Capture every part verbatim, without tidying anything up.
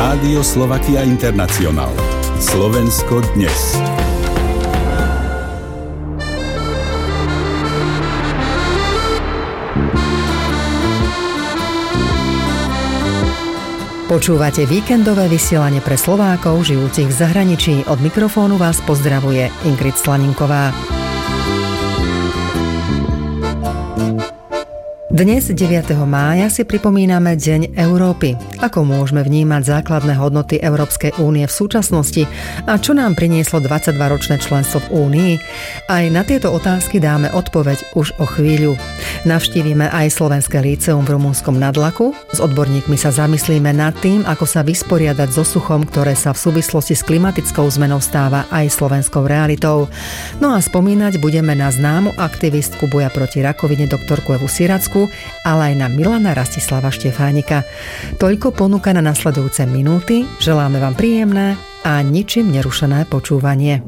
Rádio Slovakia International. Slovensko dnes. Počúvate víkendové vysielanie pre Slovákov žijúcich v zahraničí. Od mikrofónu vás pozdravuje Ingrid Slaninková. Dnes, deviateho mája, si pripomíname Deň Európy. Ako môžeme vnímať základné hodnoty Európskej únie v súčasnosti a čo nám prinieslo dvadsaťdvaročné členstvo v Únii? Aj na tieto otázky dáme odpoveď už o chvíľu. Navštívime aj Slovenské líceum v Rumunskom Nadlaku. S odborníkmi sa zamyslíme nad tým, ako sa vysporiadať so suchom, ktoré sa v súvislosti s klimatickou zmenou stáva aj slovenskou realitou. No a spomínať budeme na známu aktivistku boja proti rakovine doktorku Evu Siracku, ale aj na Milana Rastislava Štefánika. Toľko ponúka na nasledujúce minúty. Želáme vám príjemné a ničím nerušené počúvanie.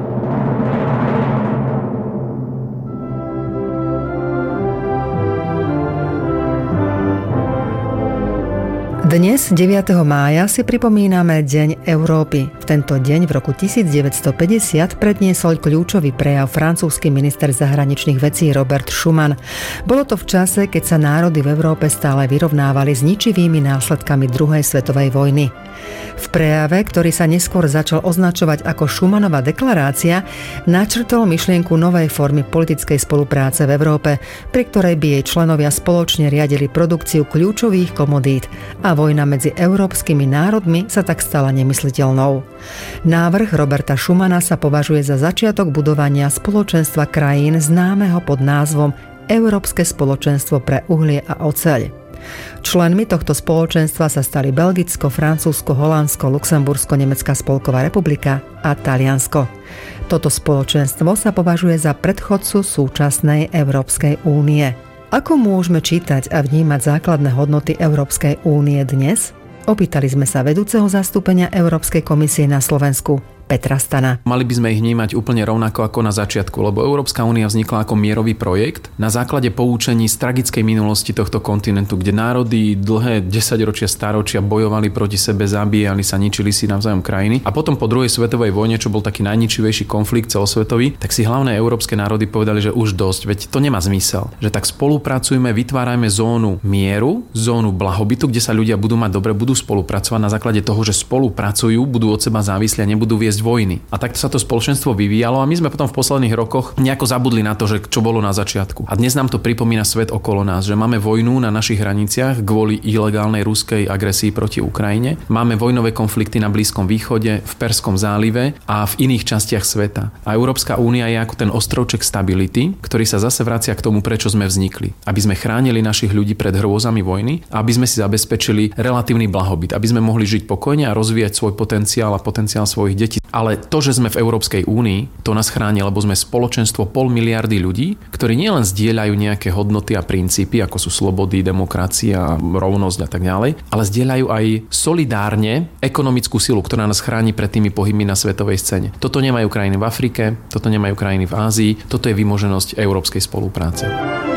Dnes, deviateho mája, si pripomíname Deň Európy. V tento deň v roku devätnásťstopäťdesiat predniesol kľúčový prejav francúzsky minister zahraničných vecí Robert Schuman. Bolo to v čase, keď sa národy v Európe stále vyrovnávali s ničivými následkami druhej svetovej vojny. V prejave, ktorý sa neskôr začal označovať ako Schumanova deklarácia, načrtol myšlienku novej formy politickej spolupráce v Európe, pri ktorej by jej členovia spoločne riadili produkciu kľúčových komodít a vojna medzi európskymi národmi sa tak stala nemysliteľnou. Návrh Roberta Schumana sa považuje za začiatok budovania spoločenstva krajín známeho pod názvom Európske spoločenstvo pre uhlie a oceľ. Členmi tohto spoločenstva sa stali Belgicko, Francúzsko, Holandsko, Luxembursko, Nemecká spolková republika a Taliansko. Toto spoločenstvo sa považuje za predchodcu súčasnej Európskej únie. Ako môžeme čítať a vnímať základné hodnoty Európskej únie dnes? Opýtali sme sa vedúceho zastúpenia Európskej komisie na Slovensku, Petra Stana. Mali by sme ich vnímať úplne rovnako ako na začiatku, lebo Európska únia vznikla ako mierový projekt na základe poučení z tragickej minulosti tohto kontinentu, kde národy dlhé desaťročia, stáročia bojovali proti sebe, zabíjali sa, ničili si navzájom krajiny. A potom po druhej svetovej vojne, čo bol taký najničivejší konflikt celosvetový, tak si hlavné európske národy povedali, že už dosť, veď to nemá zmysel. Že tak spolupracujme, vytvárajme zónu mieru, zónu blahobytu, kde sa ľudia budú mať dobre, budú spolupracovať na základe toho, že spolupracujú, budú od seba závislí a nebudú viesť vojny. A takto sa to spoločenstvo vyvíjalo a my sme potom v posledných rokoch nejako zabudli na to, že čo bolo na začiatku. A dnes nám to pripomína svet okolo nás, že máme vojnu na našich hraniciach kvôli ilegálnej ruskej agresii proti Ukrajine. Máme vojnové konflikty na Blízkom východe, v Perskom zálive a v iných častiach sveta. A Európska únia je ako ten ostrovček stability, ktorý sa zase vracia k tomu, prečo sme vznikli. Aby sme chránili našich ľudí pred hrôzami vojny, a aby sme si zabezpečili relatívny blahobyt, aby sme mohli žiť pokojne a rozvíjať svoj potenciál a potenciál svojich detí. Ale to, že sme v Európskej únii, to nás chráni, lebo sme spoločenstvo pol miliardy ľudí, ktorí nielen zdieľajú nejaké hodnoty a princípy, ako sú slobody, demokracia, rovnosť a tak ďalej, ale zdieľajú aj solidárne ekonomickú silu, ktorá nás chráni pred tými pohybmi na svetovej scéne. Toto nemajú krajiny v Afrike, toto nemajú krajiny v Ázii, toto je vymoženosť európskej spolupráce.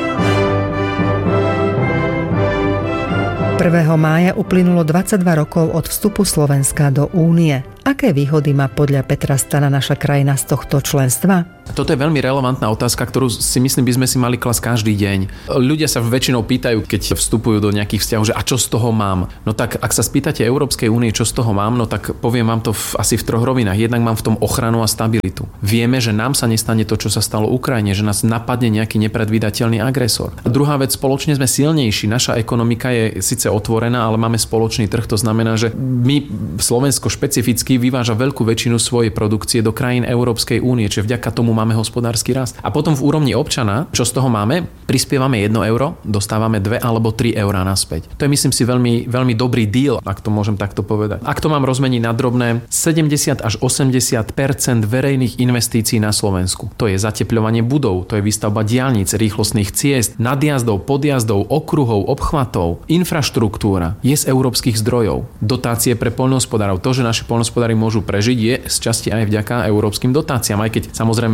prvého mája uplynulo dvadsaťdva rokov od vstupu Slovenska do Únie. Aké výhody má podľa Petra Stana naša krajina z tohto členstva? Toto je veľmi relevantná otázka, ktorú si myslím, by sme si mali klasť každý deň. Ľudia sa väčšinou pýtajú, keď vstupujú do nejakých vzťahov, že a čo z toho mám? No tak ak sa spýtate Európskej únie, čo z toho mám, no tak poviem vám to v, asi v troch rovinách. Jednak mám v tom ochranu a stabilitu. Vieme, že nám sa nestane to, čo sa stalo Ukrajine, že nás napadne nejaký nepredvídateľný agresor. A druhá vec, spoločne sme silnejší. Naša ekonomika je síce otvorená, ale máme spoločný trh. To znamená, že my Slovensko špecificky vyváža veľkú väčšinu svojej produkcie do krajín Európskej únie, čiže vďaka tomu máme hospodársky rast. A potom v úrovni občana, čo z toho máme? Prispievame jedno euro, dostávame dve alebo tri eurá naspäť. To je, myslím si, veľmi, veľmi dobrý deal, ak to môžem takto povedať. Ak to mám rozmeniť na drobné, sedemdesiat až osemdesiat percent verejných investícií na Slovensku. To je zatepľovanie budov, to je výstavba diaľnic, rýchlostných ciest, nadjazdov, podjazdov, okruhov, obchvatov, infraštruktúra je z európskych zdrojov. Dotácie pre poľnohospodárov. To, že naši poľnohospodári môžu prežiť, je z časti aj vďaka európskym dotáciám, aj keď samozrejme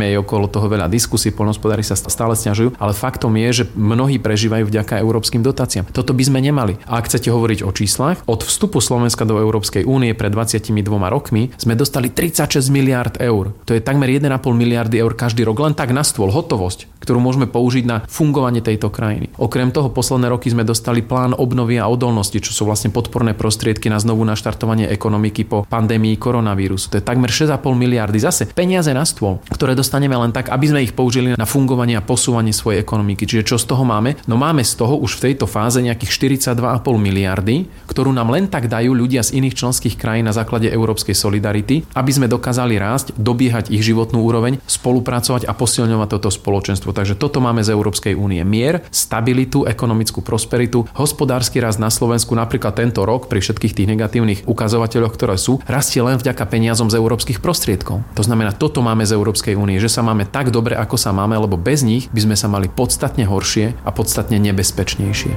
samozrejme je okolo toho veľa diskusí, poľnohospodári sa stále sťažujú, ale faktom je, že mnohí prežívajú vďaka európskym dotáciám. Toto by sme nemali. A ak chcete hovoriť o číslach, od vstupu Slovenska do Európskej únie pred dvadsiatimi dvoma rokmi sme dostali tridsaťšesť miliárd eur. To je takmer jeden a pol miliardy eur každý rok len tak na stôl, hotovosť, ktorú môžeme použiť na fungovanie tejto krajiny. Okrem toho posledné roky sme dostali plán obnovy a odolnosti, čo sú vlastne podporné prostriedky na znovu naštartovanie ekonomiky po pandémii koronavírusu. To je takmer šesť a pol miliardy zase peniaze na stôl, ktoré dostaneme len tak, aby sme ich použili na fungovanie a posúvanie svojej ekonomiky. Čiže čo z toho máme? No máme z toho už v tejto fáze nejakých štyridsaťdva a pol miliardy, ktorú nám len tak dajú ľudia z iných členských krajín na základe európskej solidarity, aby sme dokázali rásť, dobiehať ich životnú úroveň, spolupracovať a posilňovať toto spoločenstvo. Takže toto máme z Európskej únie. Mier, stabilitu, ekonomickú prosperitu, hospodársky rast na Slovensku napríklad tento rok pri všetkých tých negatívnych ukazovateľoch, ktoré sú, rastie len vďaka peniazom z európskych prostriedkov. To znamená, toto máme z Európskej únie, že sa máme tak dobre, ako sa máme, lebo bez nich by sme sa mali podstatne horšie a podstatne nebezpečnejšie.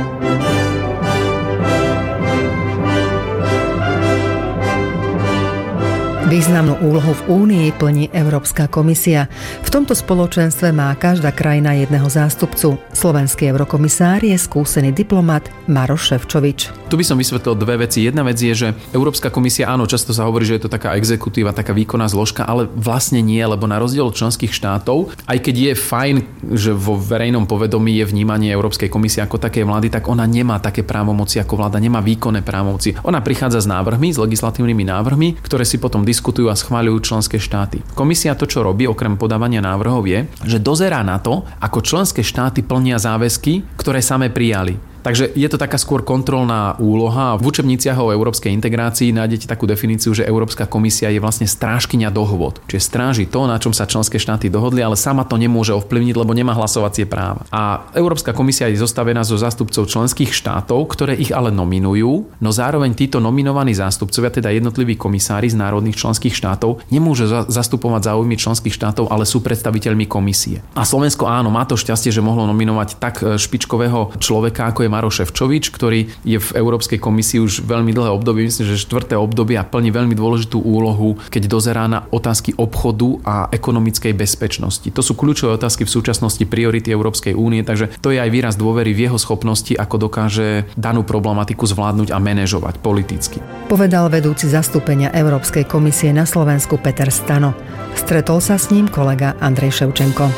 Významnú úlohu v Únii plní Európska komisia. V tomto spoločenstve má každá krajina jedného zástupcu. Slovenský eurokomisár je skúsený diplomat Maroš Šefčovič. Tu by som vysvetlil dve veci. Jedna vec je, že Európska komisia, áno, často sa hovorí, že je to taká exekutíva, taká výkonná zložka, ale vlastne nie, lebo na rozdiel od členských štátov, aj keď je fajn, že vo verejnom povedomí je vnímanie Európskej komisie ako také vlády, tak ona nemá také právomoci ako vláda, nemá výkonné právomoci. Ona prichádza s návrhmi, s legislatívnymi návrhmi, ktoré si potom diskutujú a schvaľujú členské štáty. Komisia to, čo robí, okrem podávania návrhov, je, že dozerá na to, ako členské štáty plnia záväzky, ktoré same prijali. Takže je to taká skôr kontrolná úloha. V učebniciach o európskej integrácii nájdete takú definíciu, že Európska komisia je vlastne strážkyňa dohôd. Čiže stráži to, na čom sa členské štáty dohodli, ale sama to nemôže ovplyvniť, lebo nemá hlasovacie práva. A Európska komisia je zostavená zo zástupcov členských štátov, ktoré ich ale nominujú, no zároveň títo nominovaní zástupcovia, teda jednotliví komisári z národných členských štátov, nemôžu za- zastupovať záujmy členských štátov, ale sú predstaviteľmi komisie. A Slovensko áno, má to šťastie, že mohlo nominovať tak špičkového človeka, ako je Maroš Šefčovič, ktorý je v Európskej komisii už veľmi dlhé obdobie, myslím, že štvrté obdobie a plní veľmi dôležitú úlohu, keď dozerá na otázky obchodu a ekonomickej bezpečnosti. To sú kľúčové otázky v súčasnosti priority Európskej únie, takže to je aj výraz dôvery v jeho schopnosti, ako dokáže danú problematiku zvládnuť a manažovať politicky. Povedal vedúci zastúpenia Európskej komisie na Slovensku Peter Stano. Stretol sa s ním kolega Andrej Ševčenko.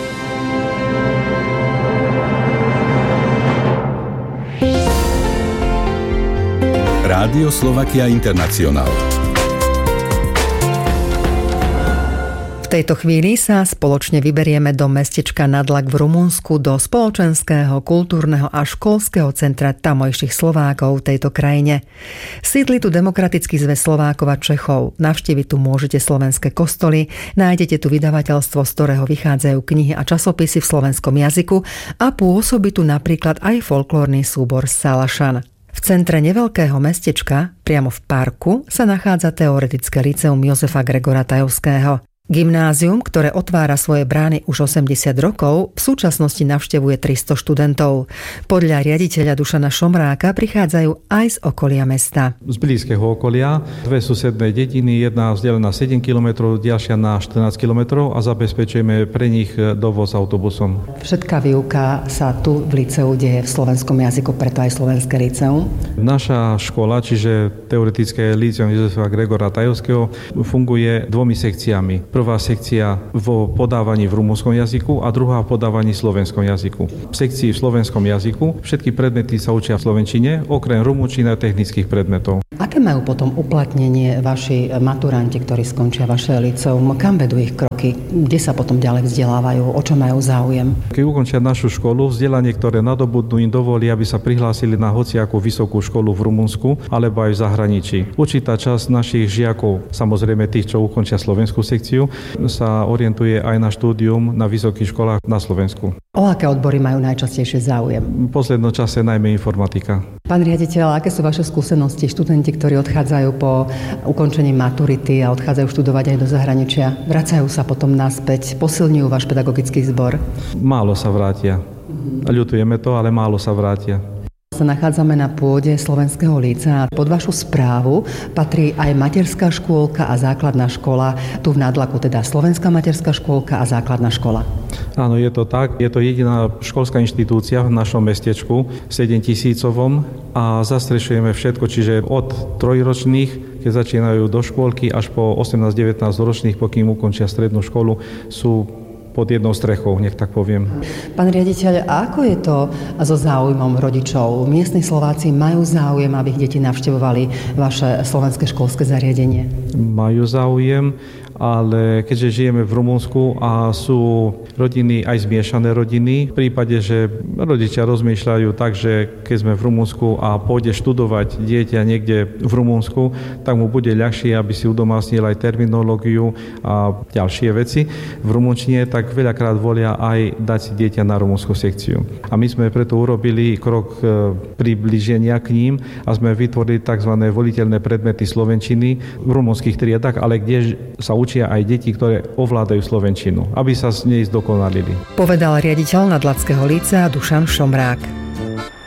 Rádio Slovakia International. V tejto chvíli sa spoločne vyberieme do mestečka Nadlak v Rumunsku do spoločenského, kultúrneho a školského centra tamojších Slovákov v tejto krajine. Sídli tu Demokratický zväz Slovákov a Čechov. Navštíviť tu môžete slovenské kostoly, nájdete tu vydavateľstvo, z ktorého vychádzajú knihy a časopisy v slovenskom jazyku a pôsobí tu napríklad aj folklórny súbor Salašan. V centre neveľkého mestečka, priamo v parku, sa nachádza teoretické lyceum Jozefa Gregora Tajovského. Gymnázium, ktoré otvára svoje brány už osemdesiat rokov, v súčasnosti navštevuje tristo študentov. Podľa riaditeľa Dušana Šomráka prichádzajú aj z okolia mesta. Z blízkeho okolia, dve susedné dediny, jedna vzdialená sedem kilometrov, ďalšia na štrnásť kilometrov a zabezpečujeme pre nich dovoz autobusom. Všetká výuka sa tu v liceu deje v slovenskom jazyku, preto aj slovenské liceum. Naša škola, čiže teoretické lyceum Jozefa Gregora Tajovského, funguje dvomi sekciami. Prvá sekcia vo podávaní v rumunskom jazyku a druhá v podávaní v slovenskom jazyku. V sekcii v slovenskom jazyku všetky predmety sa učia v slovenčine, okrem rumunčiny a technických predmetov. Aké majú potom uplatnenie vaši maturanti, ktorí skončia vaše liceum? Kam vedú ich kroky? Kde sa potom ďalej vzdelávajú? O čo majú záujem? Keď ukončia našu školu, vzdelanie, ktoré nadobudnú, im dovolí, aby sa prihlásili na hociakú vysokú školu v Rumunsku alebo aj v zahraničí. Určitá časť našich žiakov, samozrejme tých, čo ukončia slovenskú sekciu, sa orientuje aj na štúdium na vysokých školách na Slovensku. O aké odbory majú najčastejšie záujem? V poslednom čase najmä informatika. Pán riaditeľ, aké sú vaše skúsenosti? Študenti, ktorí odchádzajú po ukončení maturity a odchádzajú študovať aj do zahraničia, vracajú sa potom naspäť, posilňujú váš pedagogický zbor? Málo sa vrátia. Ľutujeme to, ale málo sa vrátia. sa nachádzame na pôde Slovenského lícea. Pod vašu správu patrí aj materská škôlka a základná škola. Tu v Nádlaku teda Slovenská materská škôlka a základná škola. Áno, je to tak. Je to jediná školská inštitúcia v našom mestečku, sedemtisícovom, a zastrešujeme všetko, čiže od trojročných, keď začínajú do škôlky, až po osemnásť devätnásť ročných, pokým ukončia strednú školu, sú pod jednou strechou, nech tak poviem. Pán riaditeľ, ako je to so záujmom rodičov? Miestni Slováci majú záujem, aby ich deti navštevovali vaše slovenské školské zariadenie? Majú záujem, ale keďže žijeme v Rumunsku a sú rodiny aj zmiešané rodiny, v prípade, že rodičia rozmýšľajú tak, že keď sme v Rumunsku a pôjde študovať dieťa niekde v Rumunsku, tak mu bude ľahšie, aby si udomácnil aj terminológiu a ďalšie veci v rumunčine, tak veľakrát volia aj dať si dieťa na rumunskú sekciu. A my sme preto urobili krok priblíženia k ním a sme vytvorili tzv. Voliteľné predmety slovenčiny v rumunských triedách, ale kde sa učia aj deti, ktoré ovládajú slovenčinu, aby sa z nej zdokonalili. Povedal riaditeľ Nádlackého lícea Dušan Šomrák.